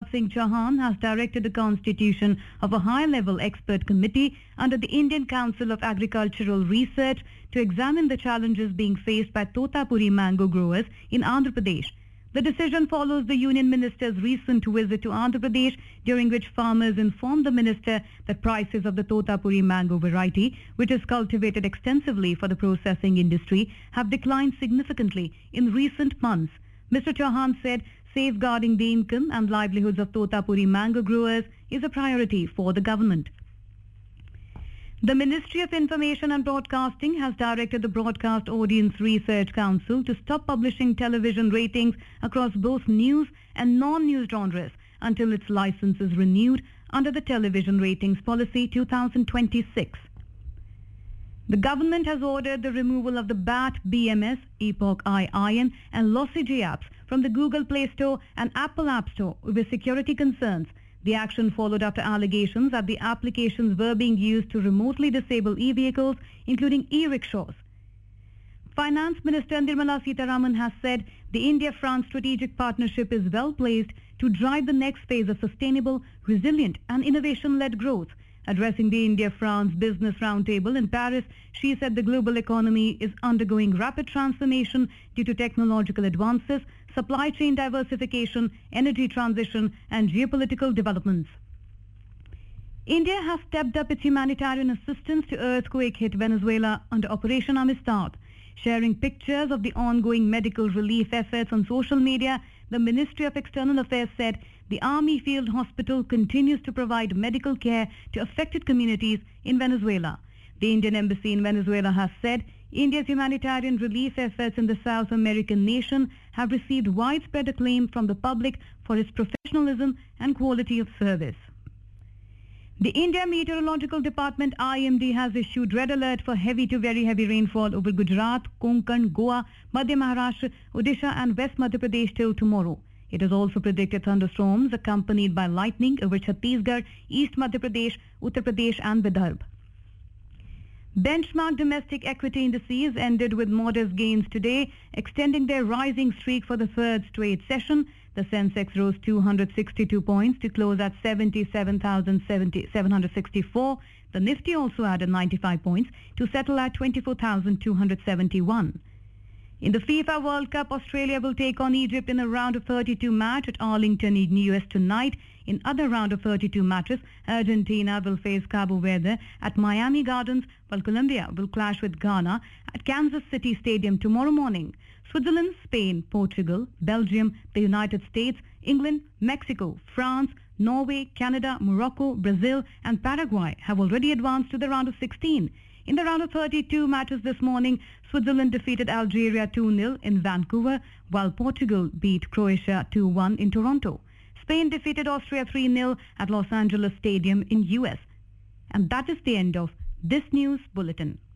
Shivraj Singh Chauhan has directed the constitution of a high-level expert committee under the Indian Council of Agricultural Research to examine the challenges being faced by Totapuri mango growers in Andhra Pradesh. The decision follows the Union Minister's recent visit to Andhra Pradesh, during which farmers informed the minister that prices of the Totapuri mango variety, which is cultivated extensively for the processing industry, have declined significantly in recent months. Mr. Chauhan said safeguarding the income and livelihoods of Totapuri mango growers is a priority for the government. The Ministry of Information and Broadcasting has directed the Broadcast Audience Research Council to stop publishing television ratings across both news and non-news genres until its license is renewed under the Television Ratings Policy 2026. The government has ordered the removal of the BAT BMS, Epoch Ion and Lossy J apps from the Google Play Store and Apple App Store with security concerns. The action followed after allegations that the applications were being used to remotely disable e-vehicles, including e-rickshaws. Finance Minister Nirmala Sitharaman has said the India-France strategic partnership is well placed to drive the next phase of sustainable, resilient and innovation-led growth. Addressing the India-France Business Roundtable in Paris, she said the global economy is undergoing rapid transformation due to technological advances, supply chain diversification, energy transition and geopolitical developments. India has stepped up its humanitarian assistance to earthquake-hit Venezuela under Operation Amistad. Sharing pictures of the ongoing medical relief efforts on social media, the Ministry of External Affairs said the Army Field Hospital continues to provide medical care to affected communities in Venezuela. The Indian Embassy in Venezuela has said India's humanitarian relief efforts in the South American nation have received widespread acclaim from the public for its professionalism and quality of service. The India Meteorological Department IMD has issued red alert for heavy to very heavy rainfall over Gujarat, Konkan, Goa, Madhya Maharashtra, Odisha and West Madhya Pradesh till tomorrow. It has also predicted thunderstorms accompanied by lightning over Chhattisgarh, East Madhya Pradesh, Uttar Pradesh and Vidarbha. Benchmark domestic equity indices ended with modest gains today, extending their rising streak for the third straight session. The Sensex rose 262 points to close at 77,764. The Nifty also added 95 points to settle at 24,271. In the FIFA World Cup, Australia will take on Egypt in a round of 32 match at Arlington in US tonight. In other round of 32 matches, Argentina will face Cabo Verde at Miami Gardens, while Colombia will clash with Ghana at Kansas City Stadium tomorrow morning. Switzerland, Spain, Portugal, Belgium, the United States, England, Mexico, France, Norway, Canada, Morocco, Brazil and Paraguay have already advanced to the round of 16. In the round of 32 matches this morning, Switzerland defeated Algeria 2-0 in Vancouver, while Portugal beat Croatia 2-1 in Toronto. Spain defeated Austria 3-0 at Los Angeles Stadium in US. And that is the end of this news bulletin.